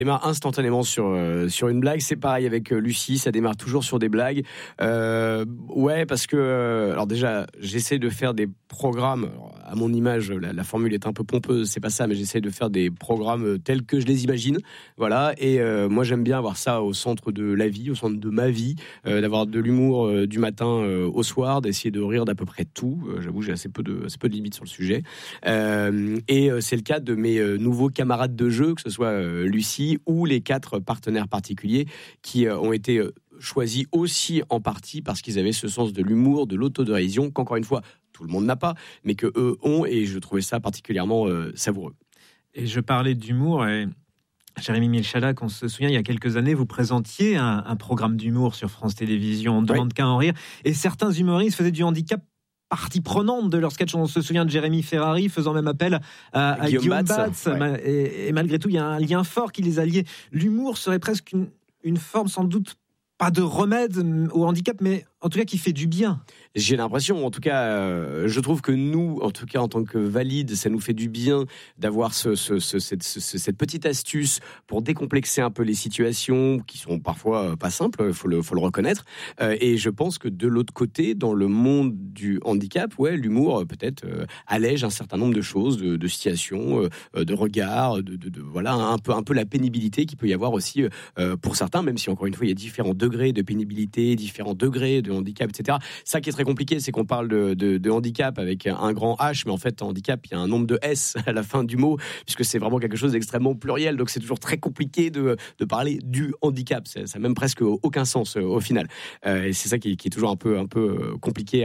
Démarre instantanément sur une blague. C'est pareil avec Lucie, ça démarre toujours sur des blagues. Ouais, parce que alors déjà, j'essaie de faire des programmes. Alors, à mon image, la formule est un peu pompeuse, c'est pas ça, mais j'essaie de faire des programmes tels que je les imagine. Voilà. Et moi, j'aime bien avoir ça au centre de la vie, au centre de ma vie, d'avoir de l'humour du matin au soir, d'essayer de rire d'à peu près tout. J'avoue, j'ai assez peu de limites sur le sujet. Et c'est le cas de mes nouveaux camarades de jeu, que ce soit Lucie ou les 4 partenaires particuliers qui ont été choisis aussi en partie parce qu'ils avaient ce sens de l'humour, de l'autodérision, qu'encore une fois, tout le monde n'a pas, mais qu'eux ont, et je trouvais ça particulièrement savoureux. Et je parlais d'humour, et Jérémy Michalak, on se souvient, il y a quelques années, vous présentiez un programme d'humour sur France Télévisions, On ne demande qu'à en rire, et certains humoristes faisaient du handicap partie prenante de leur sketch. On se souvient de Jérémy Ferrari faisant même appel à Guillaume Batz. Ouais. Et malgré tout, il y a un lien fort qui les a liés. L'humour serait presque une forme, sans doute, pas de remède au handicap, mais en tout cas qui fait du bien. J'ai l'impression, en tout cas, je trouve que nous, en tout cas en tant que valides, ça nous fait du bien d'avoir cette petite astuce pour décomplexer un peu les situations qui sont parfois pas simples, faut le reconnaître. Et je pense que de l'autre côté, dans le monde du handicap, ouais, l'humour peut-être allège un certain nombre de choses, de situations, de regards, de voilà, un peu la pénibilité qu'il peut y avoir aussi pour certains, même si encore une fois il y a différents degrés de pénibilité, différents degrés de handicap, etc. Ça qui est très compliqué, c'est qu'on parle de handicap avec un grand H, mais en fait, handicap, il y a un nombre de S à la fin du mot, puisque c'est vraiment quelque chose d'extrêmement pluriel, donc c'est toujours très compliqué de parler du handicap. Ça n'a même presque aucun sens au final. Et c'est ça qui est toujours un peu compliqué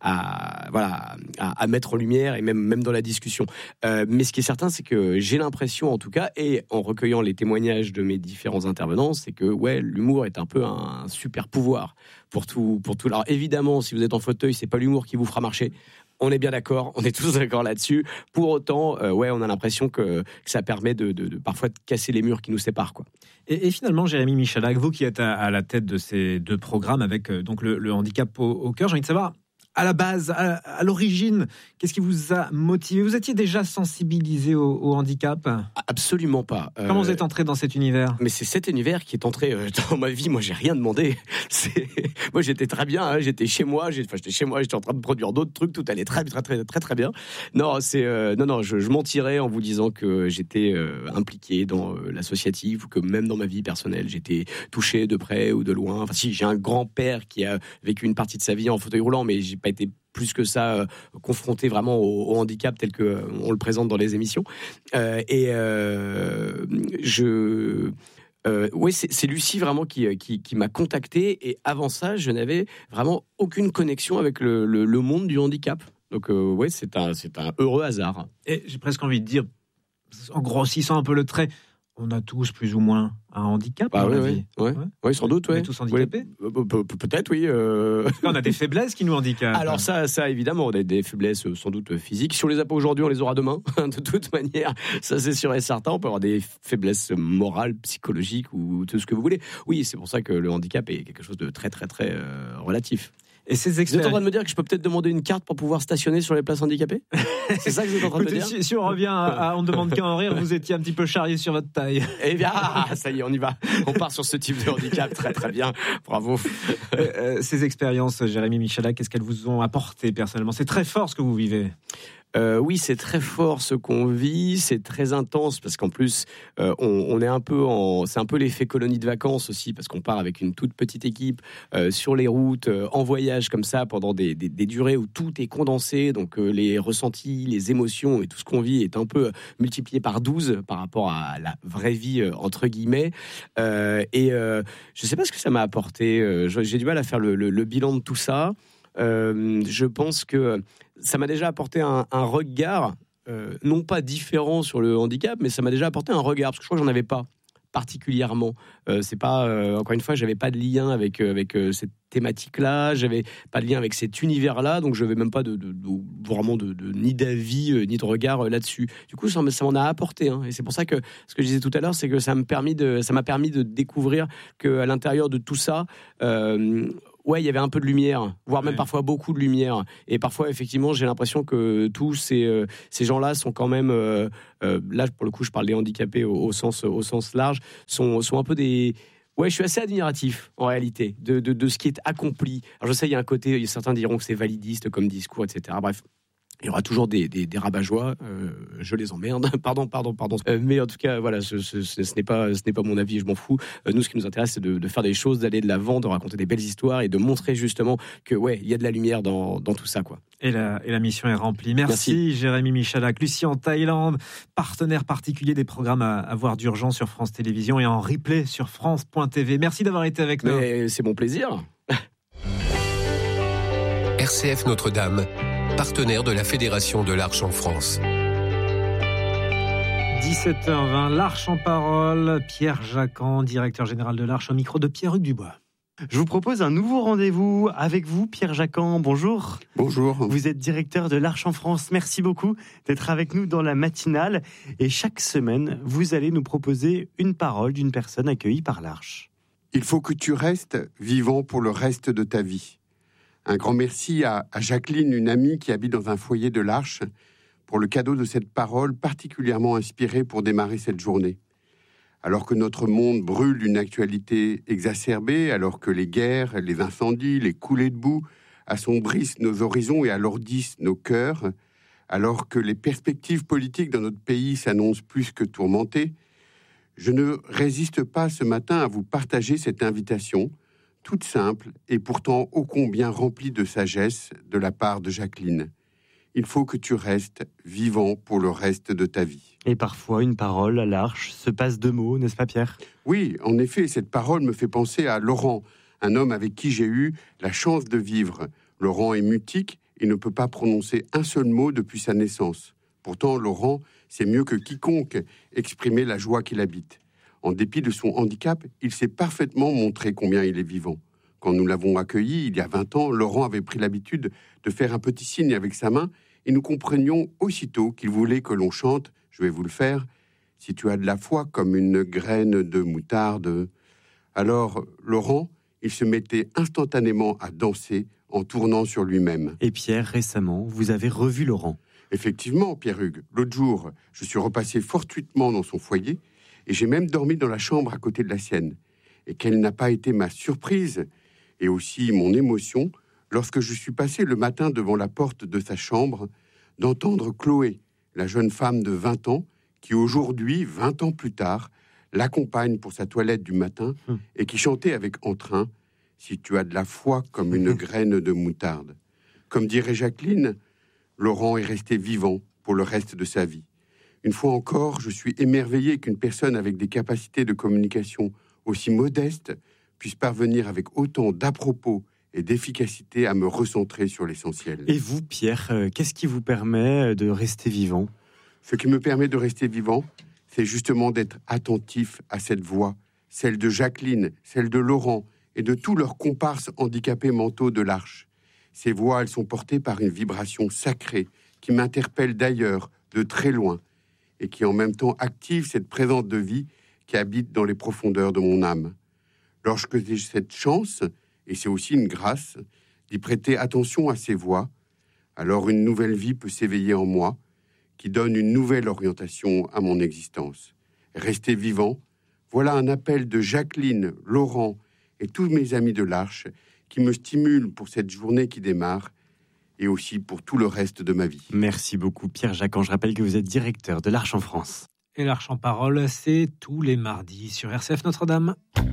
à mettre en lumière, et même dans la discussion. Mais ce qui est certain, c'est que j'ai l'impression, en tout cas, et en recueillant les témoignages de mes différents intervenants, c'est que ouais, l'humour est un peu un super pouvoir pour tout. Alors évidemment, si vous êtes en fauteuil, c'est pas l'humour qui vous fera marcher. On est bien d'accord, on est tous d'accord là-dessus. Pour autant, ouais, on a l'impression que ça permet de parfois de casser les murs qui nous séparent, quoi. Et finalement, Jérémy Michalak, vous qui êtes à la tête de ces 2 programmes avec donc le handicap au cœur, j'ai envie de savoir, à la base, à l'origine, qu'est-ce qui vous a motivé ? Vous étiez déjà sensibilisé au handicap ? Absolument pas. Comment vous êtes entré dans cet univers ? Mais c'est cet univers qui est entré dans ma vie. Moi, j'ai rien demandé. Moi, j'étais très bien. Hein. J'étais chez moi. J'étais en train de produire d'autres trucs. Tout allait très bien. Non, je mentirais en vous disant que j'étais impliqué dans l'associatif, ou que même dans ma vie personnelle, j'étais touché de près ou de loin. Enfin, si, j'ai un grand-père qui a vécu une partie de sa vie en fauteuil roulant, mais j'ai pas été plus que ça confronté vraiment au handicap tel que on le présente dans les émissions. Oui, c'est Lucie vraiment qui m'a contacté, et avant ça, je n'avais vraiment aucune connexion avec le monde du handicap. Donc ouais, c'est un heureux hasard. Et j'ai presque envie de dire, en grossissant un peu le trait, on a tous plus ou moins un handicap dans la vie. Oui, sans doute. On est tous handicapés. Peut-être, oui. On a des faiblesses qui nous handicapent. Alors ça, évidemment, on a des faiblesses sans doute physiques. Si on les a pas aujourd'hui, on les aura demain. De toute manière, ça c'est sûr et certain. On peut avoir des faiblesses morales, psychologiques ou tout ce que vous voulez. Oui, c'est pour ça que le handicap est quelque chose de très relatif. Et ces vous êtes en train de me dire que je peux peut-être demander une carte pour pouvoir stationner sur les places handicapées ? C'est ça que vous êtes en train de me dire ? Si on revient à On ne demande qu'à en rire, vous étiez un petit peu charrié sur votre taille. Eh bien, ça y est, on y va. On part sur ce type de handicap. Très bien. Bravo. Ces expériences, Jérémy Michalak, qu'est-ce qu'elles vous ont apporté personnellement ? C'est très fort ce que vous vivez. Oui, c'est très fort ce qu'on vit, c'est très intense parce qu'en plus, on est c'est un peu l'effet colonie de vacances aussi, parce qu'on part avec une toute petite équipe sur les routes, en voyage comme ça, pendant des durées où tout est condensé, donc les ressentis, les émotions et tout ce qu'on vit est un peu multiplié par 12 par rapport à la vraie vie, entre guillemets. Je sais pas ce que ça m'a apporté, j'ai du mal à faire le bilan de tout ça. Je pense que ça m'a déjà apporté un regard, non pas différent sur le handicap, mais ça m'a déjà apporté un regard, parce que je crois que j'en avais pas particulièrement. C'est pas, encore une fois, j'avais pas de lien avec cette thématique-là, j'avais pas de lien avec cet univers-là, donc je n'avais même pas vraiment ni d'avis ni de regard là-dessus. Du coup, ça m'en a apporté, hein, et c'est pour ça que ce que je disais tout à l'heure, c'est que ça m'a permis de découvrir qu'à l'intérieur de tout ça, ouais, il y avait un peu de lumière, voire même parfois beaucoup de lumière. Et parfois, effectivement, j'ai l'impression que tous ces gens-là sont quand même, là, pour le coup, je parle des handicapés au sens large, sont un peu des... Ouais, je suis assez admiratif, en réalité, de ce qui est accompli. Alors, je sais, il y a un côté, certains diront que c'est validiste comme discours, etc. Bref. Il y aura toujours des rabat-joie, je les emmerde, pardon. Mais en tout cas, voilà, ce n'est pas mon avis, je m'en fous. Nous, ce qui nous intéresse, c'est de faire des choses, d'aller de l'avant, de raconter des belles histoires et de montrer justement que, ouais, il y a de la lumière dans tout ça, quoi. Et la mission est remplie. Merci. Jérémy Michalak, Lucie en Thaïlande, partenaire particulier des programmes à voir d'urgence sur France Télévisions et en replay sur France.tv. Merci d'avoir été avec nous. Mais c'est mon plaisir. RCF Notre-Dame, partenaire de la Fédération de l'Arche en France. 17h20, l'Arche en parole. Pierre Jacquan, directeur général de l'Arche, au micro de Pierre-Hugues Dubois. Je vous propose un nouveau rendez-vous avec vous, Pierre Jacquan. Bonjour. Bonjour. Vous êtes directeur de l'Arche en France. Merci beaucoup d'être avec nous dans la matinale. Et chaque semaine, vous allez nous proposer une parole d'une personne accueillie par l'Arche. Il faut que tu restes vivant pour le reste de ta vie. Un grand merci à Jacqueline, une amie qui habite dans un foyer de l'Arche, pour le cadeau de cette parole particulièrement inspirée pour démarrer cette journée. Alors que notre monde brûle d'une actualité exacerbée, alors que les guerres, les incendies, les coulées de boue assombrissent nos horizons et alourdissent nos cœurs, alors que les perspectives politiques dans notre pays s'annoncent plus que tourmentées, je ne résiste pas ce matin à vous partager cette invitation, toute simple et pourtant ô combien remplie de sagesse de la part de Jacqueline. Il faut que tu restes vivant pour le reste de ta vie. Et parfois, une parole à l'Arche se passe de mots, n'est-ce pas Pierre ? Oui, en effet, cette parole me fait penser à Laurent, un homme avec qui j'ai eu la chance de vivre. Laurent est mutique et ne peut pas prononcer un seul mot depuis sa naissance. Pourtant, Laurent sait mieux que quiconque exprimer la joie qu'il habite. En dépit de son handicap, il s'est parfaitement montré combien il est vivant. Quand nous l'avons accueilli, il y a 20 ans, Laurent avait pris l'habitude de faire un petit signe avec sa main et nous comprenions aussitôt qu'il voulait que l'on chante, je vais vous le faire, « Si tu as de la foi comme une graine de moutarde ». Alors, Laurent, il se mettait instantanément à danser en tournant sur lui-même. Et Pierre, récemment, vous avez revu Laurent. Effectivement, Pierre-Hugues, l'autre jour, je suis repassé fortuitement dans son foyer et j'ai même dormi dans la chambre à côté de la sienne. Et quelle n'a pas été ma surprise et aussi mon émotion lorsque je suis passé le matin devant la porte de sa chambre, d'entendre Chloé, la jeune femme de 20 ans, qui aujourd'hui, 20 ans plus tard, l'accompagne pour sa toilette du matin et qui chantait avec entrain « Si tu as de la foi comme une graine de moutarde ». Comme dirait Jacqueline, Laurent est resté vivant pour le reste de sa vie. Une fois encore, je suis émerveillé qu'une personne avec des capacités de communication aussi modestes puisse parvenir avec autant d'à-propos et d'efficacité à me recentrer sur l'essentiel. Et vous, Pierre, qu'est-ce qui vous permet de rester vivant ? Ce qui me permet de rester vivant, c'est justement d'être attentif à cette voix, celle de Jacqueline, celle de Laurent et de tous leurs comparses handicapés mentaux de l'Arche. Ces voix, elles sont portées par une vibration sacrée qui m'interpelle d'ailleurs, de très loin, et qui en même temps active cette présence de vie qui habite dans les profondeurs de mon âme. Lorsque j'ai cette chance, et c'est aussi une grâce, d'y prêter attention à ces voix, alors une nouvelle vie peut s'éveiller en moi, qui donne une nouvelle orientation à mon existence. Rester vivant, voilà un appel de Jacqueline, Laurent et tous mes amis de l'Arche qui me stimulent pour cette journée qui démarre et aussi pour tout le reste de ma vie. Merci beaucoup Pierre Jacquan. Je rappelle que vous êtes directeur de l'Arche en France. Et l'Arche en parole, c'est tous les mardis sur RCF Notre-Dame.